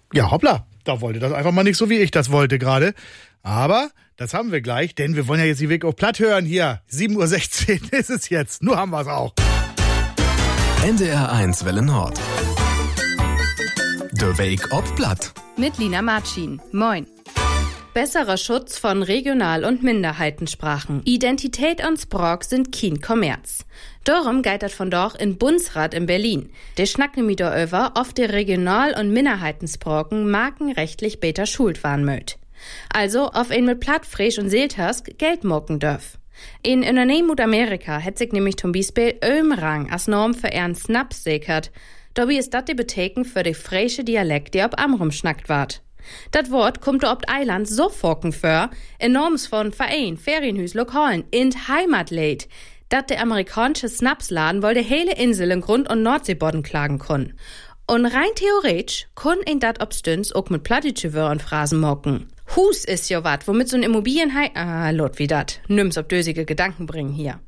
Ja, hoppla, da wollte das einfach mal nicht so, wie ich das wollte gerade. Aber das haben wir gleich, denn wir wollen ja jetzt die Weg auf Platt hören hier. 7:16 Uhr ist es jetzt, nur haben wir es auch. NDR 1 Welle Nord. De Weg op Platt. Mit Lina Marcin. Moin. Besserer Schutz von Regional- und Minderheitensprachen. Identität und Sprach sind kein Kommerz. Darum geht das von doch in Bundesrat in Berlin. Der schnacken mit darüber, ob die Regional- und Minderheitensprachen markenrechtlich beter schuld waren mögt. Also, auf ihn mit Platt, Frisch und Seeltask Geld mocken dürf. In Unternehmen Amerika hat sich nämlich zum Beispiel Rang als Norm für ihren Snaps sichert. Dabei ist das die Beteken für die fräische Dialekt, die ob Amrum schnackt ward. Das Wort kommt ob Eiland so vorken für, enorms von Verein, Ferienhüs, Lokalen, in Heimatläd, dat der amerikanische Snapsladen wohl die hele Insel in Grund- und Nordseebodden klagen kun. Und rein theoretisch kun ihn dat obstüns auch mit plattische Wörter und Phrasen mocken. Hus ist ja wat, womit so ein Immobilienhai, lot wie dat, nimm's ob dösige Gedanken bringen hier.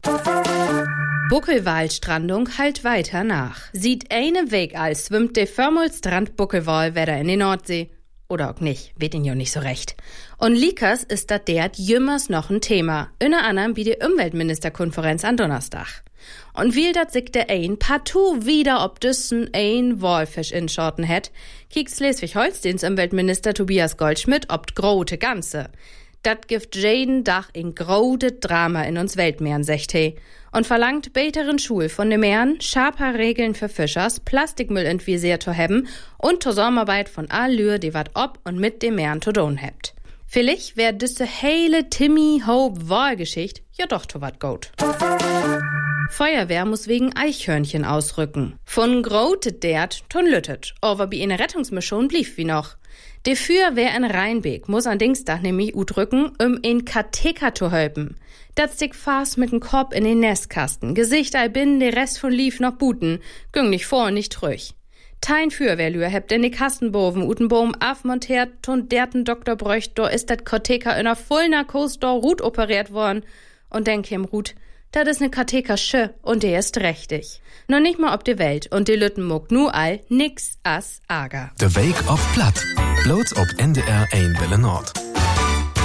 Buckelwalstrandung halt weiter nach. Sieht eine Weg als schwimmt der Förmulstrand Buckelwal wieder in die Nordsee. Oder auch nicht, wird ihn ja nicht so recht. Und Likas ist dat der jümmers noch ein Thema. Unter anderem wie die Umweltministerkonferenz an Donnerstag. Und wie dat sich der ein partout wieder ob düssen ein Walfisch in Schorten hätt, kiekt Schleswig-Holsteins Umweltminister Tobias Goldschmidt ob grote Ganze. Dat gibt jeden Dach in grote Drama in uns Weltmeeren, sagt he. Und verlangt besseren Schul von den Meeren, scharfer Regeln für Fischers, Plastikmüll in Visier zu haben und Zusammenarbeit von allür, die wat ob und mit den Meeren zu tun hebt. Vielleicht wär diese hele Timmy Hope Wahlgeschichte ja doch to wat gut. Feuerwehr muss wegen Eichhörnchen ausrücken. Von grote dert ton lüttet, aber bei einer Rettungsmission blieb wie noch. Die Feuerwehr in Rheinbeek muss an Dienstag nämlich udrücken, in Katheker zu helfen. Dat stick fast mit dem Kopf in den Nestkasten, Gesicht all binnen, der Rest von Lief noch buten, ging nicht vor und nicht trüch. Tein Feuerwehrlühr hebt in die Kastenboven Utenbohm afmontiert, und derten Doktor Bröcht, do ist dat Katheker in a Vollnarkose do Rut operiert worden. Und denk ihm Rut, dat is ne Katheker schö und der ist rechtig. Noch nicht mal ob die Welt und die Lütten muck nu all nix as Ager. De Weg op Platt. Bloß ob NDR 1 Welle Nord.